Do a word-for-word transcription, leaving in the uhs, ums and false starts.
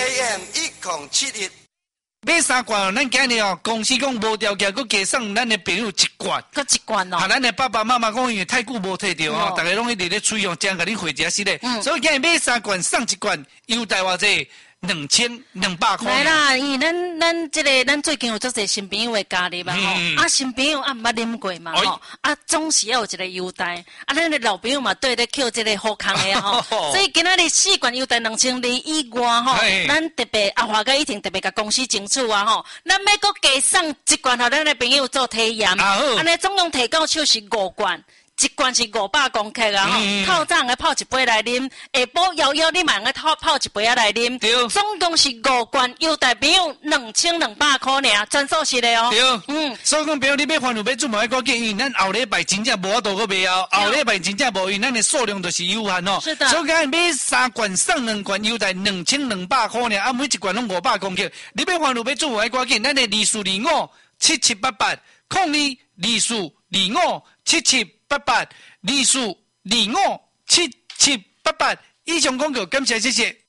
A M 一零七一。 买三罐，咱今日哦，公司讲无条件，佮加送咱的朋友一罐， 佮一罐哦。 啊，咱的爸爸妈妈讲，因为太久无摕到哦，大家拢一直咧催哦，将甲你回家是咧。嗯。所以今日买三罐送一罐，优待偌济？两千两百块。 来啦，因为咱咱这个咱最近有足侪新朋友的加入嘛吼，嗯、啊新朋友啊毋捌啉过嘛吼，啊总是要有一个优待，啊咱的老朋友嘛对咧扣这个好康的吼，所以今仔日四罐优待两千二以外吼，咱特别阿华哥一定特别甲公司争取啊吼，咱要搁加送一罐互咱的朋友做体验，安尼总共提到手是五罐。一罐是五百公克啊！吼、嗯，透早个泡一杯来啉，下晡枵枵你嘛个泡泡一杯啊来啉。对，总共是五罐，优待朋友两千两百块尔，专属是的哦。 对，嗯，所以讲朋友你买番薯买做买赶紧，因为咱后礼拜真正无法度个买哦，后礼拜真正无，因为咱的数量就是有限哦。 是的。 所以讲买三罐送两罐，优待两千两百块尔，啊，每一罐拢五百公克。你买番薯买做买赶紧，咱的二四二五七七八八，空二二四二五七七。八八二四二五七七八八，以上广告感谢谢谢。